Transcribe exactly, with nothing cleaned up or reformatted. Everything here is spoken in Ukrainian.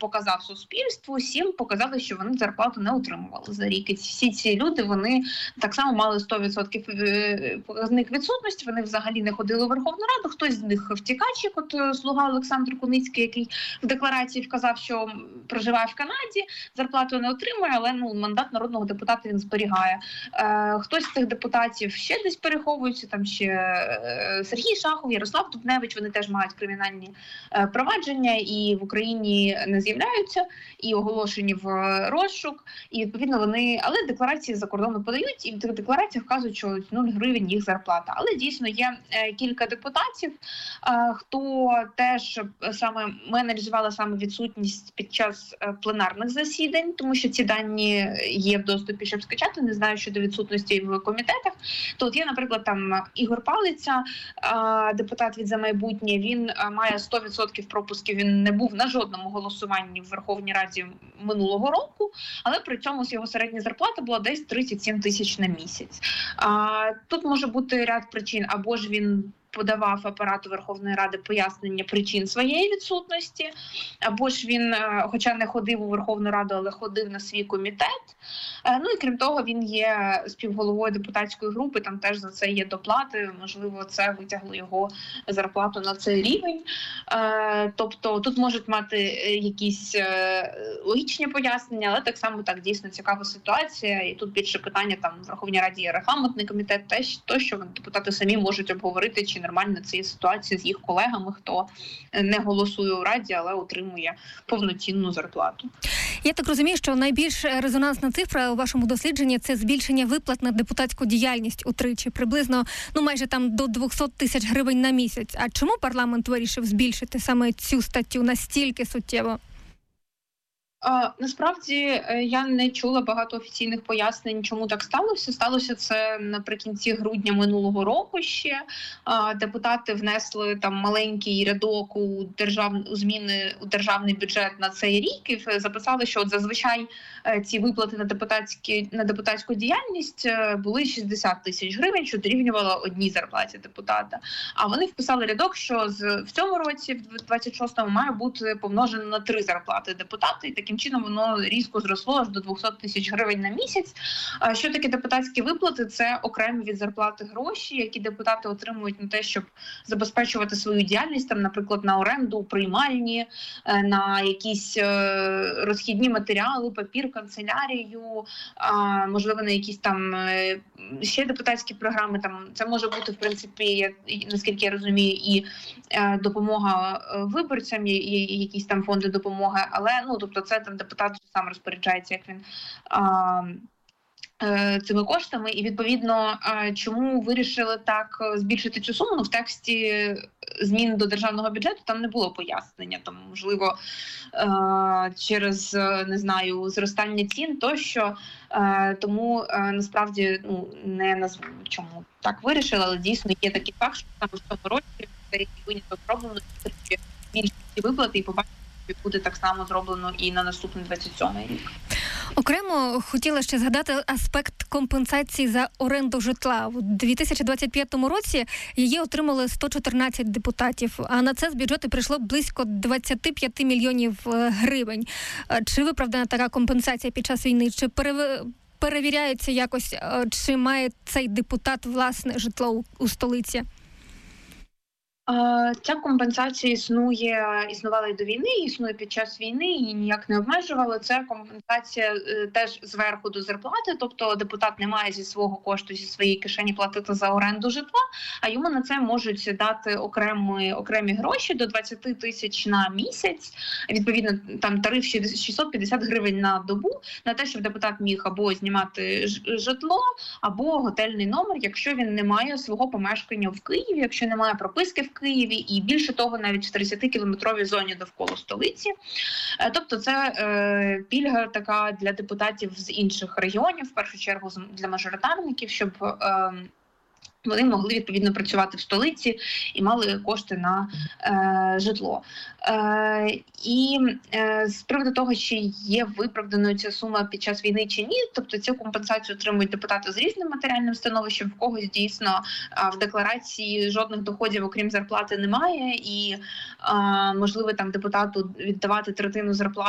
показав суспільству, сім показали, що вони зарплату не отримували за рік. І всі ці люди, вони так само мали сто відсотків показник відсутності, вони взагалі не ходили у Верховну Раду, хтось з них втікач, як от слуга Олександр Куницький, який в декларації вказав, що проживає в Канаді, зарплату не отримує, але ну, мандат народного депутата він зберігає. Е, хтось з цих депутатів ще десь переховується, там ще е, Сергій Шахов, Ярослав Дубневич, вони теж мають кримінальні е, провадження і в Україні не з'являються, і оголошені в розшук, і відповідно вони, але декларації за кордону подають, і в тих деклараціях вказують, що нуль гривень їх зарплата. Але дійсно є е, кілька депутатів, е, хто теж саме ми аналізували саме відсутність під час е, пленарних засідань, тому що ці дані є в доступі, щоб скачати, не знаю щодо відсутності в комітетах. То от є, наприклад, там Ігор Палиця, е, депутат від «За майбутнє», він е, має сто відсотків пропусків, він не був на жодному голосуванні в Верховній Раді минулого року, але при цьому його середня зарплата була десь тридцять сім тисяч на місяць. А, тут може бути ряд причин, або ж він подавав апарату Верховної Ради пояснення причин своєї відсутності, або ж він, хоча не ходив у Верховну Раду, але ходив на свій комітет. Ну і крім того, він є співголовою депутатської групи, там теж за це є доплати, можливо, це витягло його зарплату на цей рівень. Тобто тут можуть мати якісь логічні пояснення, але так само так дійсно цікава ситуація, і тут більше питання, там в Верховній Раді є регламентний комітет, теж то, що депутати самі можуть обговорити, чи нормально цієї ситуації з їх колегами, хто не голосує у Раді, але отримує повноцінну зарплату. Я так розумію, що найбільш резонансна цифра у вашому дослідженні – це збільшення виплат на депутатську діяльність утричі, приблизно, ну майже там до двісті тисяч гривень на місяць. А чому парламент вирішив збільшити саме цю статтю настільки суттєво? А, насправді я не чула багато офіційних пояснень, чому так сталося. Сталося це наприкінці грудня минулого року ще. А, депутати внесли там маленький рядок у, держав... у зміни у державний бюджет на цей рік і записали, що от зазвичай ці виплати на депутатські на депутатську діяльність були шістдесят тисяч гривень, що дорівнювало одній зарплаті депутата. А вони вписали рядок, що з в цьому році, в двадцять шостому, має бути помножено на три зарплати депутата, і таким чином воно різко зросло аж до двісті тисяч гривень на місяць. Що таке депутатські виплати? Це окремі від зарплати гроші, які депутати отримують на те, щоб забезпечувати свою діяльність, там, наприклад, на оренду, приймальні, на якісь розхідні матеріали, папір, канцелярію, можливо, на якісь там ще депутатські програми. Там це може бути, в принципі, наскільки я розумію, і допомога виборцям, і якісь там фонди допомоги, але, ну, тобто це там депутат сам розпоряджається, як він а, цими коштами, і відповідно, чому вирішили так збільшити цю суму? Ну, в тексті змін до державного бюджету там не було пояснення, там, можливо, через, не знаю, зростання цін тощо, тому насправді, ну, не назву, чому так вирішили, але дійсно є такий факт, що саме в цьому році цей виняток зроблено, більші виплати, і побачимо, буде так само зроблено і на наступний двадцять сьомий рік. Окремо хотіла ще згадати аспект компенсації за оренду житла. У дві тисячі двадцять п'ятому році її отримали сто чотирнадцять депутатів, а на це з бюджету прийшло близько двадцять п'ять мільйонів гривень. Чи виправдана така компенсація під час війни? Чи перевіряється якось, чи має цей депутат власне житло у столиці? Ця компенсація існує, існувала і до війни, існує під час війни, її ніяк не обмежували. Це компенсація теж зверху до зарплати, тобто депутат не має зі свого кошту, зі своєї кишені платити за оренду житла, а йому на це можуть дати окремі, окремі гроші до двадцять тисяч на місяць, відповідно там тариф шістсот п'ятдесят гривень на добу, на те, щоб депутат міг або знімати житло, або готельний номер, якщо він не має свого помешкання в Києві, якщо не має прописки в Києві, і більше того, навіть в тридцятикілометровій зоні довкола столиці. Тобто це е, пільга така для депутатів з інших регіонів, в першу чергу для мажоритарників, щоб е, вони могли відповідно працювати в столиці і мали кошти на е, житло. Е, і е, з приводу того, чи є виправданою ця сума під час війни чи ні, тобто цю компенсацію отримують депутати з різним матеріальним становищем, в когось дійсно е, в декларації жодних доходів, окрім зарплати, немає, і е, можливо там депутату віддавати третину зарплати